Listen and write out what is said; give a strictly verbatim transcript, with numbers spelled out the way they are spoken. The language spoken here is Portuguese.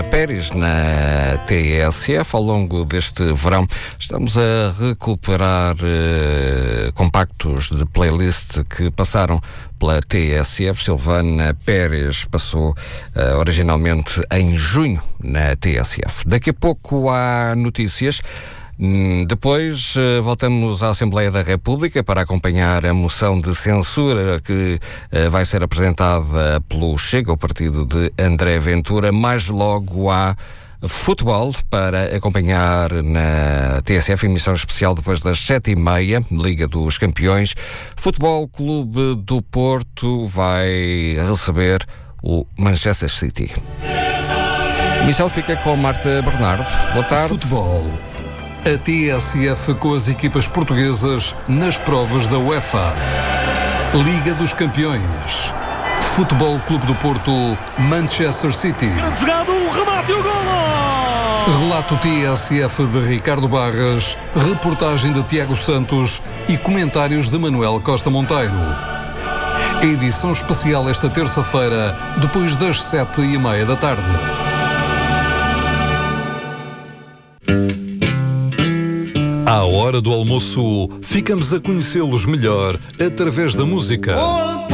Pérez na T S F. Ao longo deste verão estamos a recuperar eh, compactos de playlist que passaram pela T S F. Silvana Pérez passou uh, originalmente em junho na T S F. Daqui a pouco há notícias. Depois uh, voltamos à Assembleia da República para acompanhar a moção de censura que uh, vai ser apresentada pelo Chega, o partido de André Ventura. Mais logo há futebol para acompanhar na T S F, emissão especial depois das sete e meia, Liga dos Campeões. Futebol Clube do Porto vai receber o Manchester City. A emissão fica com Marta Bernardo. Boa tarde. Futebol. A T S F com as equipas portuguesas nas provas da UEFA. Liga dos Campeões. Futebol Clube do Porto, Manchester City. Grande jogado, o remate e o golo! Relato T S F de Ricardo Barras, reportagem de Tiago Santos e comentários de Manuel Costa Monteiro. Edição especial esta terça-feira, depois das sete e meia da tarde. À hora do almoço, ficamos a conhecê-los melhor através da música.